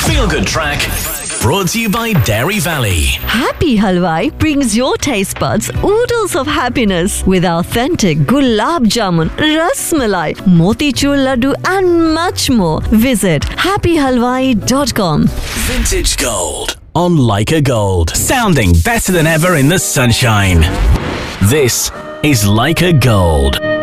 Feel Good Track, brought to you by Dairy Valley. Happy Halwai brings your taste buds oodles of happiness with authentic gulab jamun, ras malai, motichur laddu and much more. Visit happyhalwai.com. Vintage Gold on Leica Gold. Sounding better than ever in the sunshine. This is Leica Gold.